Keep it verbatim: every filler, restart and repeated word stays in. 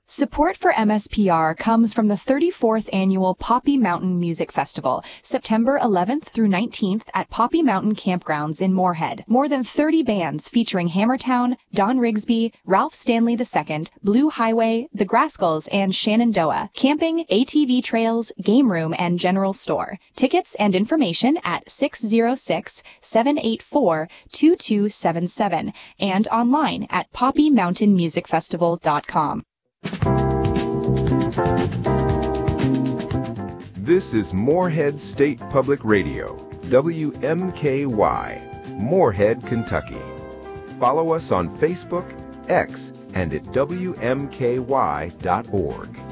Support for M S P R comes from the thirty-fourth Annual Poppy Mountain Music Festival, September eleventh through nineteenth at Poppy Mountain Campgrounds in Moorhead. More than thirty bands featuring Hammertown, Don Rigsby, Ralph Stanley the Second, Blue Highway, The Grascals, and Shenandoah. Camping, A T V trails, game room, and general store. Tickets and information at six zero six, seven eight four, two two seven seven and online at poppy mountain music festival dot com. This is Moorhead State Public Radio, W M K Y, Moorhead, Kentucky. Follow us on Facebook, X, and at W M K Y dot org.